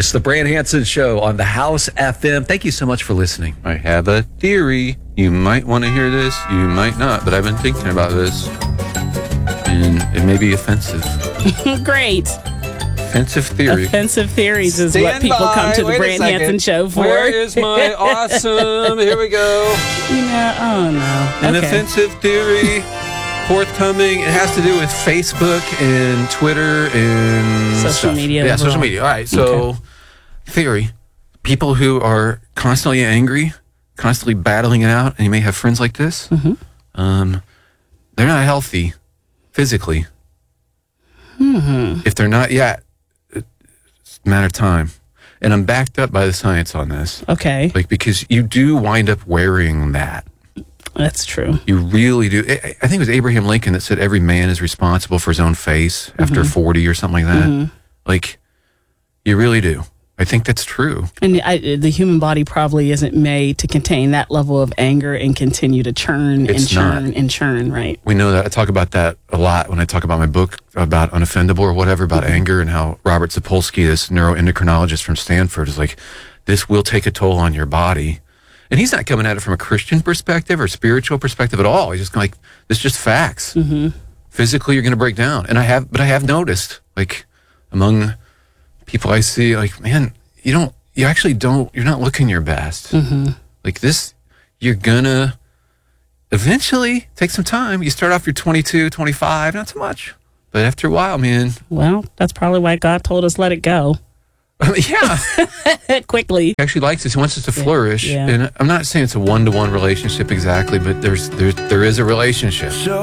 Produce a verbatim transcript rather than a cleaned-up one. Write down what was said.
It's the Brand Hansen Show on the House F M. Thank you so much for listening. I have a theory. You might want to hear this. You might not, but I've been thinking about this. And it may be offensive. Great. Offensive theory. Offensive theories is Stand what people by. come to the Wait a Brand second. Hansen Show for. Where is my awesome? Here we go. You know, oh no. An Okay. offensive theory forthcoming. It has to do with Facebook and Twitter and Social stuff. media Yeah, social overall. media. All right. So, Okay. theory: people who are constantly angry, constantly battling it out, and you may have friends like this. Mm-hmm. Um, they're not healthy physically. Mm-hmm. If they're not yet, it's a matter of time. And I'm backed up by the science on this. Okay. Like, because you do wind up wearing that. That's true. You really do. I I think it was Abraham Lincoln that said every man is responsible for his own face after Mhm. forty or something like that. Mhm. Like, you really do. I think that's true. And I, the human body probably isn't made to contain that level of anger and continue to churn and It's churn not. and churn, right? We know that. I talk about that a lot when I talk about my book about Unoffendable or whatever, about anger, and how Robert Sapolsky, this neuroendocrinologist from Stanford, is like, this will take a toll on your body. And he's not coming at it from a Christian perspective or spiritual perspective at all. He's just like, this is just facts. Mm-hmm. Physically, you're going to break down. And I have, but I have noticed, like, among people I see, like, man, you don't, you actually don't, you're not looking your best. Mm-hmm. Like this, you're gonna eventually take some time. You start off, you're twenty-two, twenty-five, not so much. But after a while, man. Well, that's probably why God told us let it go. Yeah. Quickly. He actually likes us. He wants us to flourish. Yeah. And I'm not saying it's a one-to-one relationship exactly, but there's, there's, there is a relationship.